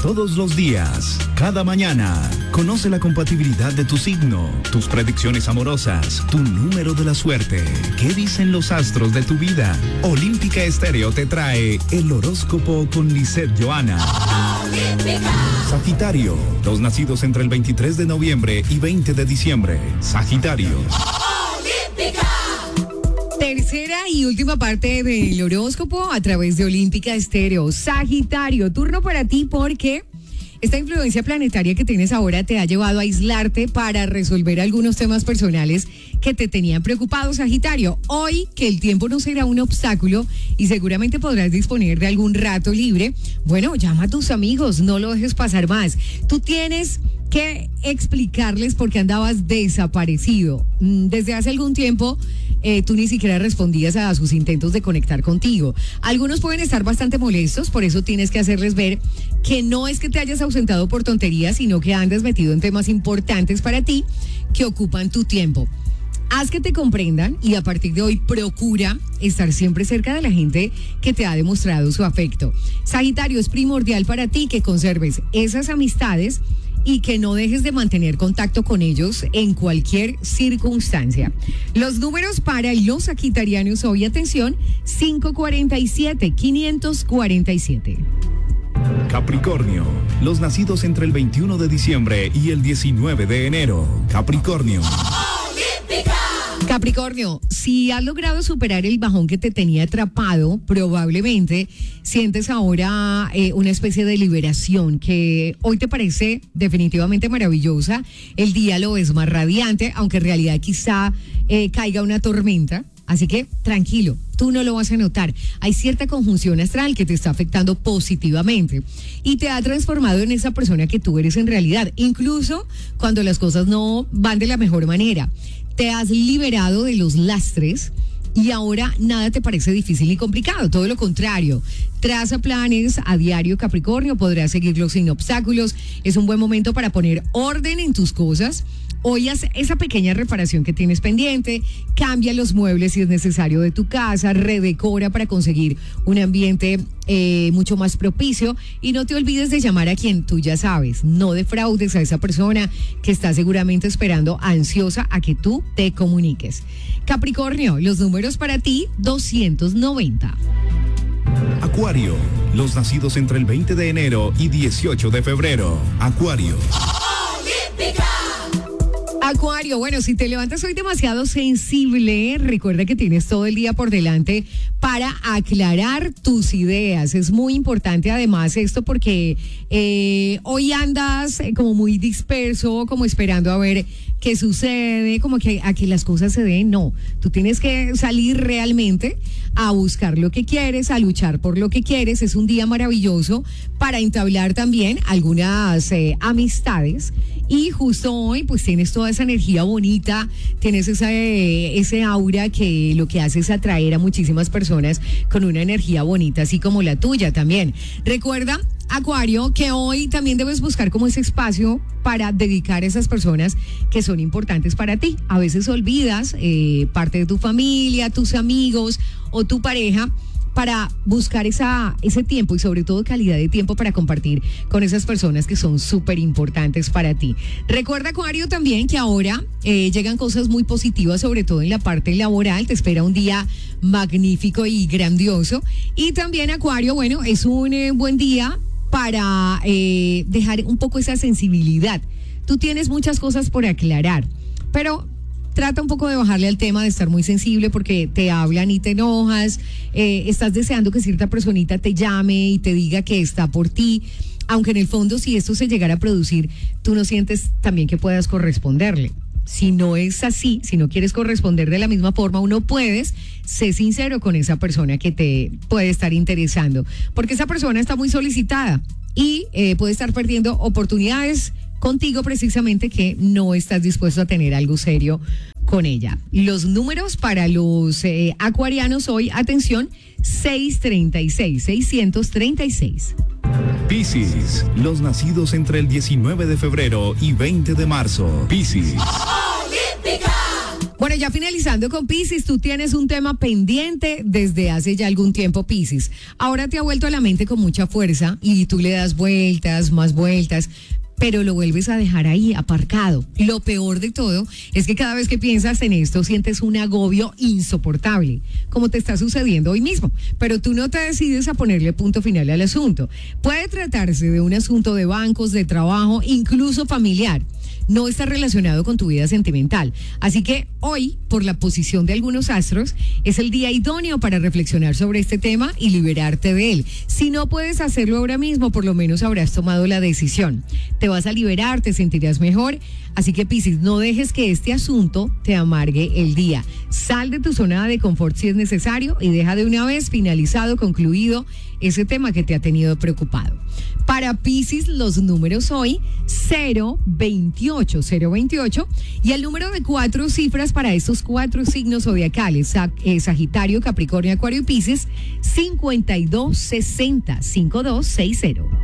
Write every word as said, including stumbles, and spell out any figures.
todos los días, cada mañana. Conoce la compatibilidad de tu signo, tus predicciones amorosas, tu número de la suerte. ¿Qué dicen los astros de tu vida? Olímpica Estéreo te trae el horóscopo con Lisette Johanna. Olímpica. Sagitario, los nacidos entre el veintitrés de noviembre y veinte de diciembre. Sagitario. Olímpica. Tercera y última parte del horóscopo a través de Olímpica Estéreo. Sagitario, turno para ti porque esta influencia planetaria que tienes ahora te ha llevado a aislarte para resolver algunos temas personales que te tenían preocupado, Sagitario. Hoy, que el tiempo no será un obstáculo y seguramente podrás disponer de algún rato libre, bueno, llama a tus amigos, no lo dejes pasar más. Tú tienes que explicarles por qué andabas desaparecido. Desde hace algún tiempo, eh, tú ni siquiera respondías a sus intentos de conectar contigo. Algunos pueden estar bastante molestos, por eso tienes que hacerles ver que no es que te hayas ausentado por tonterías, sino que andas metido en temas importantes para ti que ocupan tu tiempo. Haz que te comprendan y a partir de hoy procura estar siempre cerca de la gente que te ha demostrado su afecto. Sagitario, es primordial para ti que conserves esas amistades y que no dejes de mantener contacto con ellos en cualquier circunstancia. Los números para los sagitarianos hoy, atención, cinco cuarenta y siete, quinientos cuarenta y siete. Capricornio, los nacidos entre el veintiuno de diciembre y el diecinueve de enero. Capricornio. Olímpica. Capricornio, si has logrado superar el bajón que te tenía atrapado, probablemente sientes ahora eh, una especie de liberación que hoy te parece definitivamente maravillosa. El día lo ves más radiante, aunque en realidad quizá eh, caiga una tormenta. Así que tranquilo, tú no lo vas a notar. Hay cierta conjunción astral que te está afectando positivamente y te ha transformado en esa persona que tú eres en realidad, incluso cuando las cosas no van de la mejor manera. Te has liberado de los lastres y ahora nada te parece difícil ni complicado, todo lo contrario. Traza planes a diario, Capricornio, podrás seguirlos sin obstáculos. Es un buen momento para poner orden en tus cosas. Hoy haz esa pequeña reparación que tienes pendiente, cambia los muebles si es necesario de tu casa, redecora para conseguir un ambiente eh, mucho más propicio y no te olvides de llamar a quien tú ya sabes, no defraudes a esa persona que está seguramente esperando ansiosa a que tú te comuniques. Capricornio, los números para ti, doscientos noventa. Acuario, los nacidos entre el veinte de enero y dieciocho de febrero. Acuario. Olímpica. Acuario, bueno, si te levantas hoy demasiado sensible, recuerda que tienes todo el día por delante para aclarar tus ideas. Es muy importante además esto porque eh, hoy andas como muy disperso, como esperando a ver qué sucede, como que a que las cosas se den. No, tú tienes que salir realmente a buscar lo que quieres, a luchar por lo que quieres. Es un día maravilloso para entablar también algunas eh, amistades. Y justo hoy pues tienes toda esa energía bonita, tienes esa, eh, ese aura que lo que hace es atraer a muchísimas personas con una energía bonita, así como la tuya también. Recuerda, Acuario, que hoy también debes buscar como ese espacio para dedicar a esas personas que son importantes para ti. A veces olvidas eh, parte de tu familia, tus amigos o tu pareja, para buscar esa, ese tiempo y sobre todo calidad de tiempo para compartir con esas personas que son súper importantes para ti. Recuerda, Acuario, también que ahora eh, llegan cosas muy positivas, sobre todo en la parte laboral. Te espera un día magnífico y grandioso. Y también, Acuario, bueno, es un eh, buen día para eh, dejar un poco esa sensibilidad. Tú tienes muchas cosas por aclarar, pero trata un poco de bajarle al tema de estar muy sensible porque te hablan y te enojas, eh, estás deseando que cierta personita te llame y te diga que está por ti, aunque en el fondo si esto se llegara a producir, tú no sientes también que puedas corresponderle. Si no es así, si no quieres corresponder de la misma forma o no puedes, sé sincero con esa persona que te puede estar interesando, porque esa persona está muy solicitada y eh, puede estar perdiendo oportunidades contigo precisamente que no estás dispuesto a tener algo serio con ella. Los números para los eh, acuarianos hoy, atención, seiscientos treinta y seis, seiscientos treinta y seis. Piscis, los nacidos entre el diecinueve de febrero y veinte de marzo. Piscis. Olímpica. Bueno, ya finalizando con Piscis, tú tienes un tema pendiente desde hace ya algún tiempo, Piscis. Ahora te ha vuelto a la mente con mucha fuerza y tú le das vueltas, más vueltas, pero lo vuelves a dejar ahí, aparcado. Lo peor de todo es que cada vez que piensas en esto sientes un agobio insoportable, como te está sucediendo hoy mismo, pero tú no te decides a ponerle punto final al asunto. Puede tratarse de un asunto de bancos, de trabajo, incluso familiar. No está relacionado con tu vida sentimental. Así que hoy, por la posición de algunos astros, es el día idóneo para reflexionar sobre este tema y liberarte de él. Si no puedes hacerlo ahora mismo, por lo menos habrás tomado la decisión. Te vas a liberar, te sentirás mejor. Así que, Piscis, no dejes que este asunto te amargue el día. Sal de tu zona de confort si es necesario y deja de una vez finalizado, concluido ese tema que te ha tenido preocupado. Para Piscis, los números hoy, cero veintiocho, cero veintiocho, y el número de cuatro cifras para estos cuatro signos zodiacales, Sag- eh, Sagitario, Capricornio, Acuario y Piscis, cincuenta y dos sesenta, cincuenta y dos sesenta.